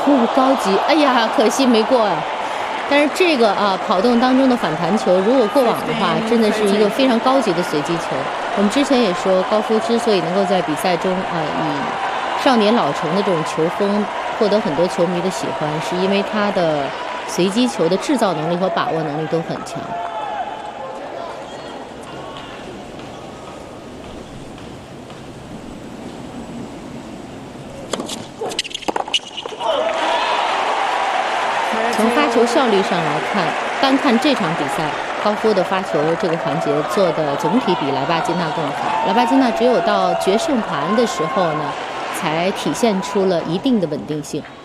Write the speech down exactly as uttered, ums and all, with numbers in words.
呼，高级！哎呀，可惜没过啊。但是这个啊，跑动当中的反弹球，如果过网的话，真的是一个非常高级的随机球。我们之前也说，高夫之所以能够在比赛中啊，以少年老成的这种球风获得很多球迷的喜欢，是因为他的随机球的制造能力和把握能力都很强。从发球效率上来看，单看这场比赛，高夫的发球这个环节做的总体比莱巴金纳更好。莱巴金纳只有到决胜盘的时候呢，才体现出了一定的稳定性。